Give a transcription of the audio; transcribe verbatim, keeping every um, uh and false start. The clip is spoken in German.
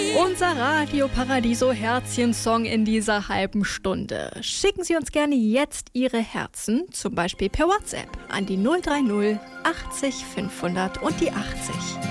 Unser Radio Paradiso Herzchen-Song in dieser halben Stunde. Schicken Sie uns gerne jetzt Ihre Herzen, zum Beispiel per WhatsApp, an die null drei null achtzig fünfhundert und die achtzig.